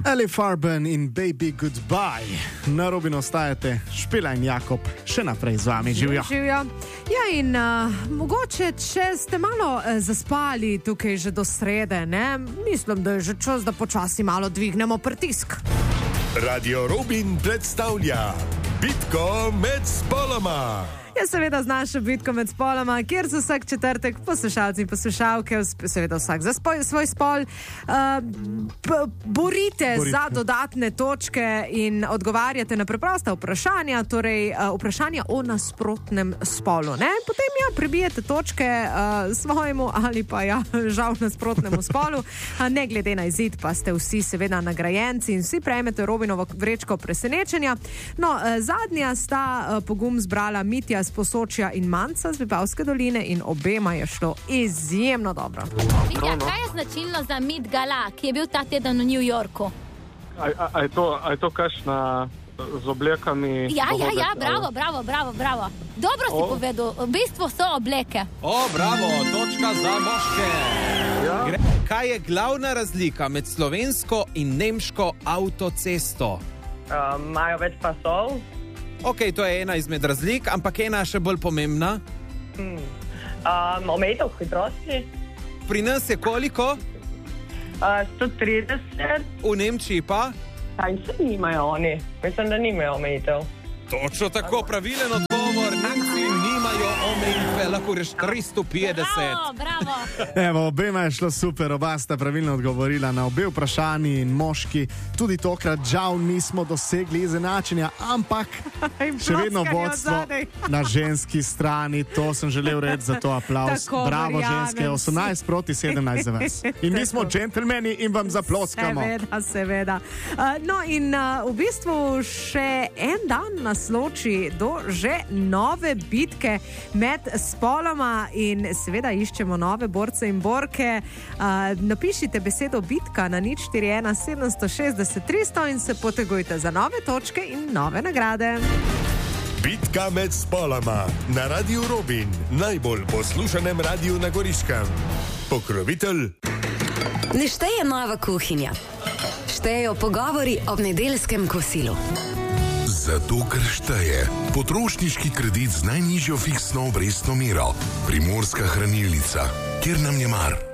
Ellie Farben in Baby Goodbye. Na Robinu ostajate, Špela in Jakob še naprej z vami živijo. Ja, in mogoče, če ste malo zaspali tukaj že do srede, ne? Mislim, da je že čas, da počasi malo dvignemo pritisk. Radio Robin predstavlja Bitko med spoloma. Ja, seveda z našo bitko med spoloma, kjer se vsak četrtek poslušalci in poslušalke, seveda vsak za svoj spol, borite za dodatne točke in odgovarjate na preprosta vprašanja, torej vprašanja o nasprotnem spolu. Ne? Potem prebijete točke svojemu ali pa žal nasprotnemu spolu. Ne glede na izid, pa ste vsi seveda nagrajenci in vsi prejmete Robinovo vrečko presenečenja. No, zadnja sta pogum zbrala Mitja z Posočja in Manca z Vipavske doline in obema je šlo izjemno dobro. Mitja, kaj je značilno za Mit Gala, ki je bil ta teden v New Yorku? A je to kakšna z oblekami? Ja, bravo. Dobro si povedal, v bistvu so obleke. Bravo, točka za moške. Ja. Kaj je glavna razlika med slovensko in nemško avtocesto? Imajo več pasov. Ok, to je ena izmed razlik, ampak ena še bolj pomembna. Omejitev hitrosti. Pri nas je koliko? 130. V Nemčiji pa? Se nimajo oni. Mislim, da nimajo omejitev. Točno tako, pravilen odgovor. Nemci nimajo omejitve, lahko reš 350. Bravo. Evo, obema je šlo super, oba sta pravilno odgovorila na obe vprašanji in moški. Tudi tokrat žal nismo dosegli izenačenja, ampak še vedno vodstvo na ženski strani. To sem želel reči, za to aplauz. Tako, bravo ženske, 18-17 za vas. In mi smo džentelmeni in vam zaploskamo. Seveda. No in v bistvu še en dan nas loči do že nove bitke med spoloma in seveda iščemo nove borce in borke. Napišite besedo bitka na 041 760 300 in se potegujte za nove točke in nove nagrade. Bitka med spoloma na Radio Robin, najbolj poslušanem radiju na Goriškem. Pokrovitelj. Ne šteje nova kuhinja. Štejejo pogovori ob nedeljskem kosilu. Zato, ker šteje potrošniški kredit z najnižjo fiksno obrestno mero. Primorska hranilnica, kjer nam je mar.